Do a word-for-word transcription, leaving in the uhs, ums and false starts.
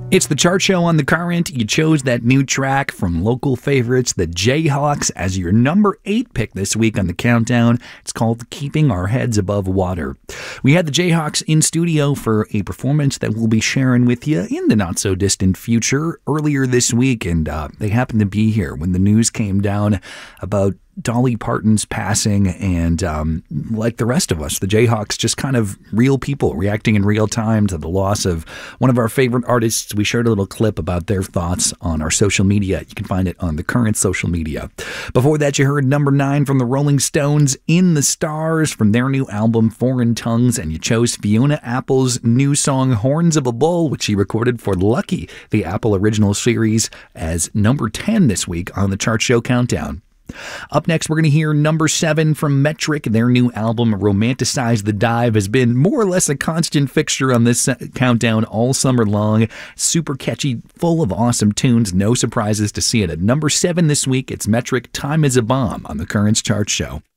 It's the chart show on The Current. You chose that new track from local favorites, the Jayhawks, as your number eight pick this week on the countdown. It's called Keeping Our Heads Above Water. We had the Jayhawks in studio for a performance that we'll be sharing with you in the not-so-distant future earlier this week, and uh, they happened to be here when the news came down about Dolly Parton's passing, and um, like the rest of us, the Jayhawks, just kind of real people reacting in real time to the loss of one of our favorite artists. We shared a little clip about their thoughts on our social media. You can find it on The Current social media. Before that, you heard number nine from the Rolling Stones, In the Stars, from their new album Foreign Tongues, and you chose Fiona Apple's new song Horns of a Bull, which she recorded for Lucky, the Apple original series, as number ten this week on the Chart Show Countdown. Up next, we're going to hear number seven from Metric. Their new album, Romanticize the Dive, has been more or less a constant fixture on this countdown all summer long. Super catchy, full of awesome tunes. No surprises to see it at number seven this week. It's Metric, Time is a Bomb on the Current's Chart Show.